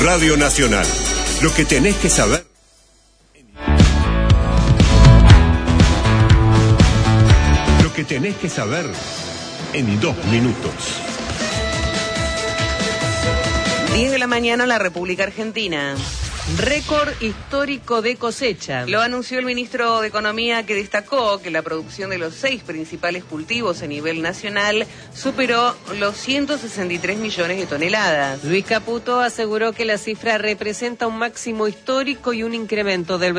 Radio Nacional. Lo que tenés que saber. Lo que tenés que saber en 2 minutos. 10 de la mañana en la República Argentina. Récord histórico de cosecha. Lo anunció el ministro de Economía, que destacó que la producción de los 6 principales cultivos a nivel nacional superó los 163 millones de toneladas. Luis Caputo aseguró que la cifra representa un máximo histórico y un incremento del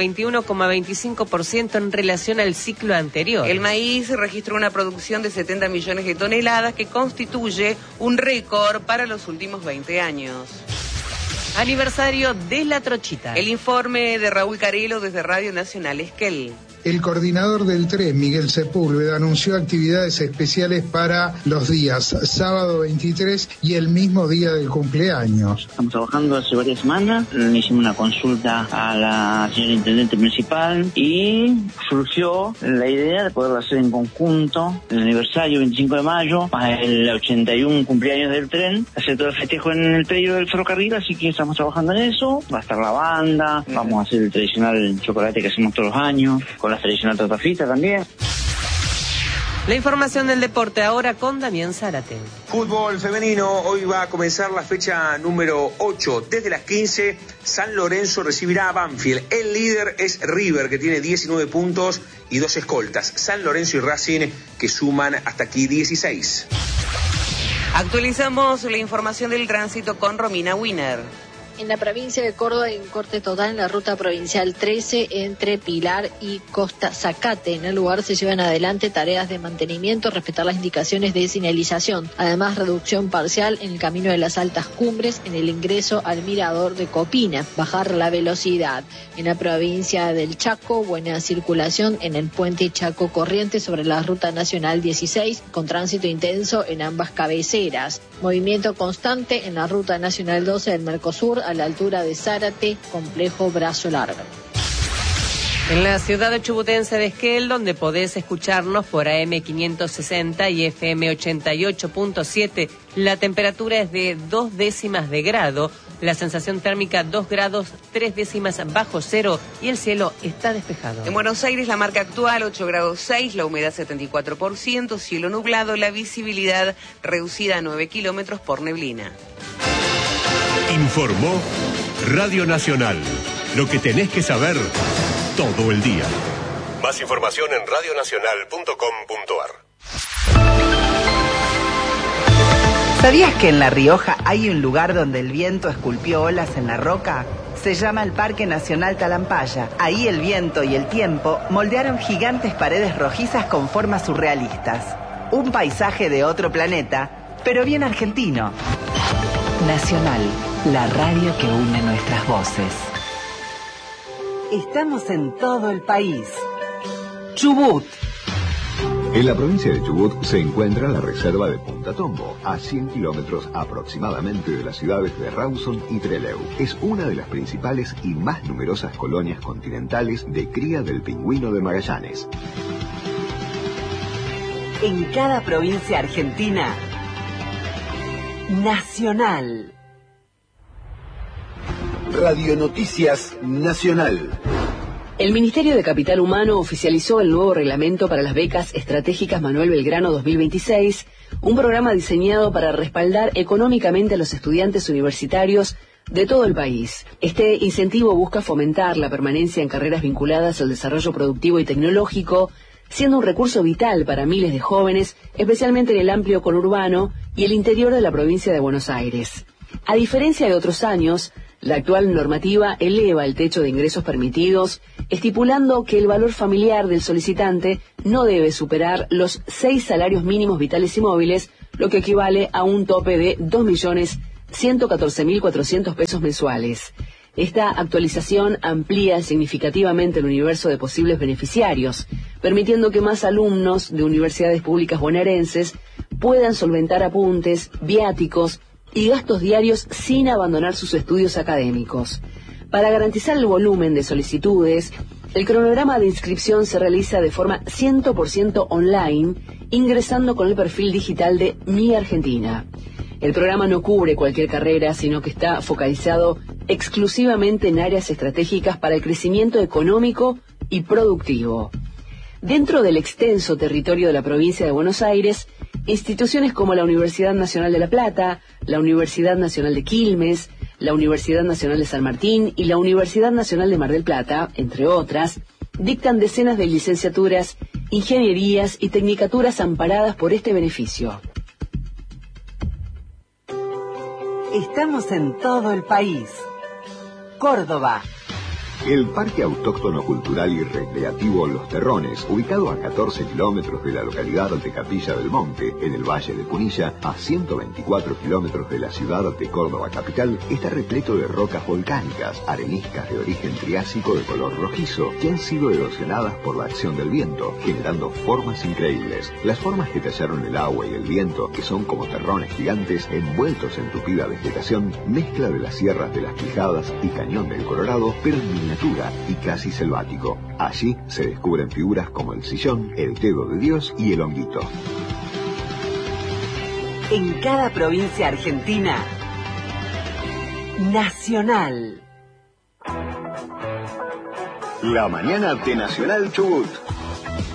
21,25% en relación al ciclo anterior. El maíz registró una producción de 70 millones de toneladas, que constituye un récord para los últimos 20 años. Aniversario de la trochita. El informe de Raúl Carelo desde Radio Nacional Esquel. El coordinador del tren, Miguel Sepúlveda, anunció actividades especiales para los días sábado 23 y el mismo día del cumpleaños. Estamos trabajando hace varias semanas, hicimos una consulta a la señora intendente municipal y surgió la idea de poderlo hacer en conjunto, el aniversario 25 de mayo, más el 81 cumpleaños del tren, hacer todo el festejo en el predio del ferrocarril, así que estamos trabajando en eso. Va a estar la banda, vamos a hacer el tradicional chocolate que hacemos todos los años, con la tradicional torta frita también. La información del deporte ahora con Damián Zárate. Fútbol femenino, hoy va a comenzar la fecha número 8. Desde las 15, San Lorenzo recibirá a Banfield. El líder es River, que tiene 19 puntos y 2 escoltas. San Lorenzo y Racing, que suman hasta aquí 16. Actualizamos la información del tránsito con Romina Wiener. En la provincia de Córdoba hay un corte total en la ruta provincial 13 entre Pilar y Costa Zacate. En el lugar se llevan adelante tareas de mantenimiento, respetar las indicaciones de señalización. Además, reducción parcial en el camino de las altas cumbres en el ingreso al mirador de Copina. Bajar la velocidad. En la provincia del Chaco, buena circulación en el puente Chaco Corrientes sobre la ruta nacional 16, con tránsito intenso en ambas cabeceras. Movimiento constante en la ruta nacional 12 del Mercosur, a la altura de Zárate, complejo Brazo Largo. En la ciudad chubutense de Esquel, donde podés escucharnos por AM 560 y FM 88.7, la temperatura es de 2 décimas de grado, la sensación térmica 2 grados 3 décimas bajo cero y el cielo está despejado. En Buenos Aires la marca actual 8 grados 6, la humedad 74%, cielo nublado, la visibilidad reducida a 9 kilómetros por neblina. Informó Radio Nacional. Lo que tenés que saber todo el día. Más información en radionacional.com.ar. ¿Sabías que en La Rioja hay un lugar donde el viento esculpió olas en la roca? Se llama el Parque Nacional Talampaya. Ahí el viento y el tiempo moldearon gigantes paredes rojizas con formas surrealistas. Un paisaje de otro planeta, pero bien argentino. Nacional, la radio que une nuestras voces. Estamos en todo el país. Chubut. En la provincia de Chubut se encuentra la reserva de Punta Tombo, a 100 kilómetros aproximadamente de las ciudades de Rawson y Trelew. Es una de las principales y más numerosas colonias continentales de cría del pingüino de Magallanes. En cada provincia argentina, Nacional. Radio Noticias Nacional. El Ministerio de Capital Humano oficializó el nuevo reglamento para las becas estratégicas Manuel Belgrano 2026, un programa diseñado para respaldar económicamente a los estudiantes universitarios de todo el país. Este incentivo busca fomentar la permanencia en carreras vinculadas al desarrollo productivo y tecnológico, siendo un recurso vital para miles de jóvenes, especialmente en el amplio conurbano y el interior de la provincia de Buenos Aires. A diferencia de otros años, la actual normativa eleva el techo de ingresos permitidos, estipulando que el valor familiar del solicitante no debe superar los 6 salarios mínimos vitales y móviles, lo que equivale a un tope de 2.114.400 pesos mensuales. Esta actualización amplía significativamente el universo de posibles beneficiarios, permitiendo que más alumnos de universidades públicas bonaerenses puedan solventar apuntes, viáticos y gastos diarios sin abandonar sus estudios académicos. Para garantizar el volumen de solicitudes, el cronograma de inscripción se realiza de forma 100% online, ingresando con el perfil digital de Mi Argentina. El programa no cubre cualquier carrera, sino que está focalizado exclusivamente en áreas estratégicas para el crecimiento económico y productivo. Dentro del extenso territorio de la provincia de Buenos Aires, instituciones como la Universidad Nacional de La Plata, la Universidad Nacional de Quilmes, la Universidad Nacional de San Martín y la Universidad Nacional de Mar del Plata, entre otras, dictan decenas de licenciaturas, ingenierías y tecnicaturas amparadas por este beneficio. Estamos en todo el país. Córdoba. El Parque Autóctono Cultural y Recreativo Los Terrones, ubicado a 14 kilómetros de la localidad de Capilla del Monte, en el Valle de Punilla, a 124 kilómetros de la ciudad de Córdoba capital, está repleto de rocas volcánicas, areniscas de origen triásico de color rojizo, que han sido erosionadas por la acción del viento, generando formas increíbles. Las formas que tallaron el agua y el viento, que son como terrones gigantes envueltos en tupida vegetación, mezcla de las sierras de las Quijadas y Cañón del Colorado, pero en y casi selvático. Allí se descubren figuras como el sillón, el dedo de Dios y el honguito. En cada provincia argentina, Nacional. La mañana de Nacional Chubut.